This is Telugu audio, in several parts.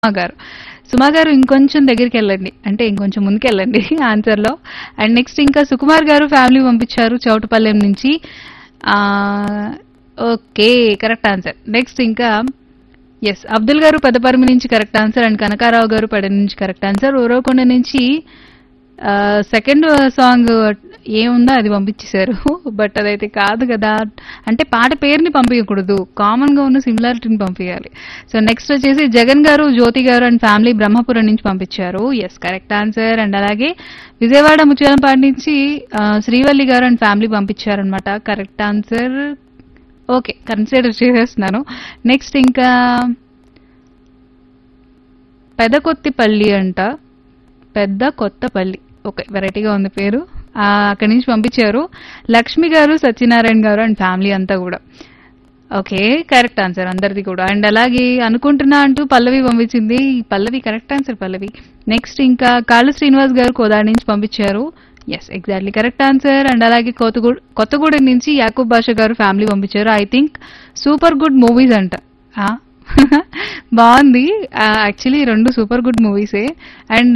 గారు. సుమా గారు ఇంకొంచెం దగ్గరికెళ్ళండి. అంటే ఇంకొంచెం ముందుకెళ్ళండి ఆన్సర్‌లో. అండ్ నెక్స్ట్ ఇంకా సుకుమార్ గారు ఫ్యామిలీ పంపించారు చౌటుపల్లెం నుంచి. ఆహ్, ఓకే. Correct answer. నెక్స్ట్ ఇంకా యెస్. అబ్దుల్ గారు పెద్దపర్మి నుంచి కరెక్ట్ ఆన్సర్. అండ్ కనకారావు గారు పెడ నుంచి కరెక్ట్ ఆన్సర్. ఉరవకొండ నుంచి సెకండ్ సాంగ్ ఏముందో అది పంపించేశారు. బట్ అదైతే కాదు కదా! అంటే పాట పేరుని పంపించకూడదు. కామన్ గా ఉన్న సిమిలారిటీని పంపించాలి. సో నెక్స్ట్ వచ్చేసి జగన్ గారు, జ్యోతి గారు అండ్ ఫ్యామిలీ బ్రహ్మపురం నుంచి పంపించారు. Yes correct answer. అండ్ అలాగే విజయవాడ ముత్యాలంపాటి నుంచి శ్రీవల్లి గారు అండ్ ఫ్యామిలీ పంపించారనమాట. Correct answer. ఓకే, కన్సిడర్ చేసేస్తున్నాను. నెక్స్ట్ ఇంకా పెదకొత్తిపల్లి అంట. పెద్ద కొత్తపల్లి. ఓకే, వెరైటీగా ఉంది పేరు. అక్కడి నుంచి పంపించారు లక్ష్మి గారు, సత్యనారాయణ గారు అండ్ ఫ్యామిలీ అంతా కూడా. ఓకే, కరెక్ట్ ఆన్సర్ అందరిది కూడా. అండ్ అలాగే అనుకుంటున్నా అంటూ పల్లవి పంపించింది. పల్లవి కరెక్ట్ ఆన్సర్ పల్లవి. నెక్స్ట్ ఇంకా కాళ్ళు శ్రీనివాస్ గారు కోదాడ నుంచి పంపించారు. Yes exactly correct answer. And అలాగే కొత్తగూడెం నుంచి యాకూబ్ బాషా గారు ఫ్యామిలీ పంపించారు. I think super good movies అంట. బాగుంది. యాక్చువల్లీ రెండు సూపర్ గుడ్ మూవీసే. అండ్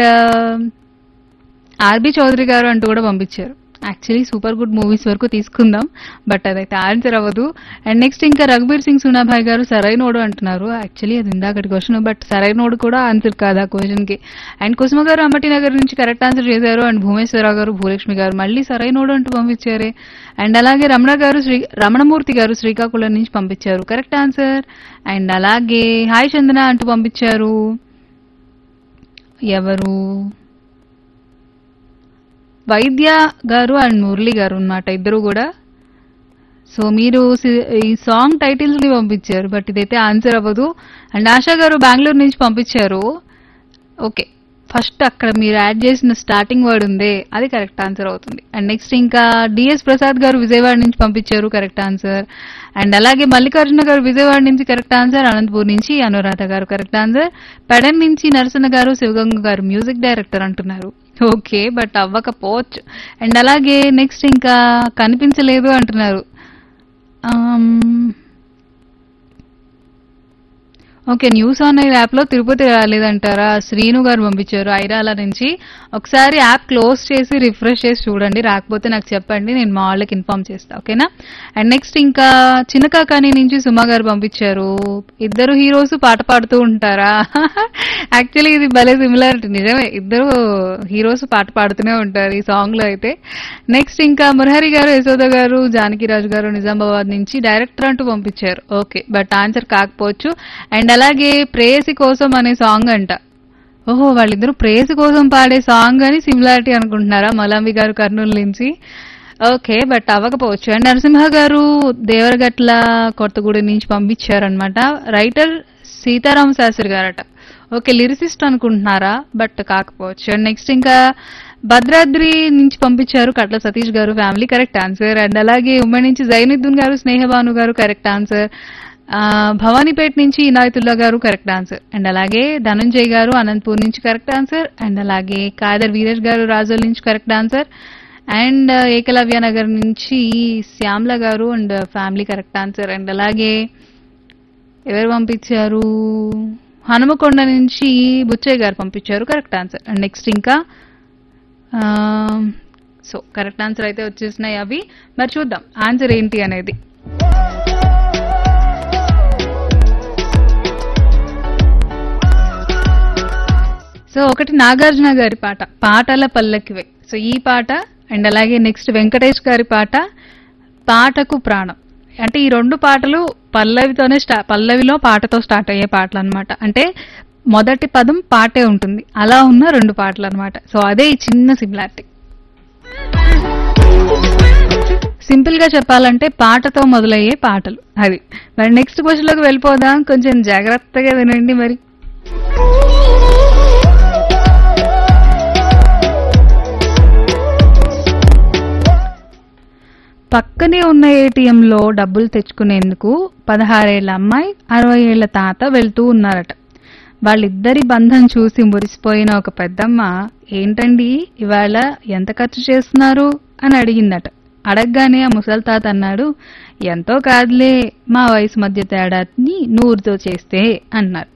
ఆర్బి చౌదరి గారు అంటూ కూడా పంపించారు. యాక్చువల్లీ సూపర్ గుడ్ మూవీస్ వరకు తీసుకుందాం, బట్ అదైతే ఆన్సర్ అవ్వదు. అండ్ నెక్స్ట్ ఇంకా రఘుబీర్ సింగ్ సునాభాయ్ గారు సరైనోడు అంటున్నారు. యాక్చువల్లీ అది ఇందాకటి క్వశ్చన్, బట్ సరైనోడు కూడా ఆన్సర్ కాదు ఆ క్వశ్చన్ కి. అండ్ కుసుమ గారు అంబటి నగర్ నుంచి కరెక్ట్ ఆన్సర్ చేశారు. అండ్ భూమేశ్వరరావు గారు, భూలక్ష్మి గారు మళ్ళీ సరైనోడు అంటూ పంపించారే. అండ్ అలాగే రమణమూర్తి గారు శ్రీకాకుళం నుంచి పంపించారు. Correct answer. అండ్ అలాగే హాయ్ చందన అంటూ పంపించారు. ఎవరు? వైద్య గారు అండ్ మురళి గారు అన్నమాట, ఇద్దరు కూడా. సో మీరు ఈ సాంగ్ టైటిల్స్ ని పంపించారు, బట్ ఇదైతే ఆన్సర్ అవ్వదు. అండ్ ఆశా గారు బెంగళూరు నుంచి పంపించారు. ఓకే, ఫస్ట్ అక్కడ మీరు యాడ్ చేసిన స్టార్టింగ్ వర్డ్ ఉందే అది కరెక్ట్ ఆన్సర్ అవుతుంది. అండ్ నెక్స్ట్ ఇంకా డిఎస్ ప్రసాద్ గారు విజయవాడ నుంచి పంపించారు. Correct answer. అండ్ అలాగే మల్లికార్జున గారు విజయవాడ నుంచి కరెక్ట్ ఆన్సర్. అనంతపూర్ నుంచి అనురాధ గారు కరెక్ట్ ఆన్సర్. పెడన్ నుంచి నరసన్న గారు, శివగంగ గారు మ్యూజిక్ డైరెక్టర్ అంటున్నారు. ఓకే, బట్ అవ్వకపోవచ్చు. అండ్ అలాగే నెక్స్ట్ ఇంకా కనిపించలేదు అంటున్నారు. Okay, news on air app లో తిరుపతి రాలేదంటారా? శ్రీను గారు పంపించారు ఐరాల నుంచి. ఒకసారి యాప్ క్లోజ్ చేసి రిఫ్రెష్ చేసి చూడండి, రాకపోతే నాకు చెప్పండి, నేను మా వాళ్ళకి ఇన్ఫార్మ్ చేస్తా. ఓకేనా? అండ్ నెక్స్ట్ ఇంకా చిన్నకాకాని నుంచి సుమా గారు పంపించారు. ఇద్దరు హీరోస్ పాట పాడుతూ ఉంటారా? యాక్చువల్లీ ఇది భలే సిమిలారిటీ, నిజమే. ఇద్దరు హీరోస్ పాట పాడుతూనే ఉంటారు ఈ సాంగ్ లో అయితే. నెక్స్ట్ ఇంకా మురహరి గారు, యశోద గారు, జానకిరాజు గారు నిజామాబాద్ నుంచి డైరెక్టర్ అంటూ పంపించారు. ఓకే, బట్ ఆన్సర్ కాకపోవచ్చు. అండ్ అలాగే ప్రేయసి కోసం అనే సాంగ్ అంట. ఓహో, వాళ్ళిద్దరూ ప్రేయసి కోసం పాడే సాంగ్ అని సిమిలారిటీ అనుకుంటున్నారా? మలాంబి గారు కర్నూలు నుంచి. ఓకే, బట్ అవ్వకపోవచ్చు. అండ్ నరసింహ గారు దేవరగట్ల కొత్తగూడెం నుంచి పంపించారనమాట. Writer Sitarama Sastry గారట. Okay, lyricist అనుకుంటున్నారా? బట్ కాకపోవచ్చు. అండ్ నెక్స్ట్ ఇంకా భద్రాద్రి నుంచి పంపించారు కట్ల సతీష్ గారు ఫ్యామిలీ. Correct answer. అండ్ అలాగే ఉమ్మడి నుంచి జైనుద్దీన్ గారు, స్నేహబాను గారు కరెక్ట్ ఆన్సర్. భవానీపేట నుంచి ఇనాయతుల్లా గారు కరెక్ట్ ఆన్సర్. అండ్ అలాగే ధనంజయ్ గారు అనంతపూర్ నుంచి కరెక్ట్ ఆన్సర్. అండ్ అలాగే కాదర్ వీరేష్ గారు రాజోల్ నుంచి correct answer. And Eklavya Nagar నుంచి శ్యామ్ల గారు and family correct answer. And అలాగే ఎవరు పంపించారు? హనుమకొండ నుంచి బుచ్చయ్య గారు పంపించారు. Correct answer. అండ్ నెక్స్ట్ ఇంకా సో కరెక్ట్ ఆన్సర్ అయితే వచ్చేసినాయి అవి. మరి చూద్దాం ఆన్సర్ ఏంటి అనేది. సో ఒకటి నాగార్జున గారి పాట పాటల పల్లకివే. సో ఈ పాట అండ్ అలాగే నెక్స్ట్ వెంకటేష్ గారి పాట పాటకు ప్రాణం. అంటే ఈ రెండు పాటలు పల్లవిలో పాటతో స్టార్ట్ అయ్యే పాటలు అనమాట. అంటే మొదటి పదం పాటే ఉంటుంది, అలా ఉన్న రెండు పాటలు అనమాట. సో అదే ఈ చిన్న సిమిలారిటీ. సింపుల్ గా చెప్పాలంటే పాటతో మొదలయ్యే పాటలు అది. మరి నెక్స్ట్ క్వశ్చన్ లోకి వెళ్ళిపోదాం, కొంచెం జాగ్రత్తగా వినండి మరి. పక్కనే ఉన్న ఏటీఎంలో డబ్బులు తెచ్చుకునేందుకు 16 ఏళ్ల అమ్మాయి, 60 ఏళ్ల తాత వెళ్తూ ఉన్నారట. వాళ్ళిద్దరి బంధం చూసి మురిసిపోయిన ఒక పెద్దమ్మ, ఏంటండి ఇవాళ ఎంత ఖర్చు చేస్తున్నారు అని అడిగిందట. అడగగానే ఆ ముసలి తాత అన్నాడు, ఎంతో కాదులే, మా వయసు మధ్య తేడాన్ని 100తో చేస్తే అన్నారు.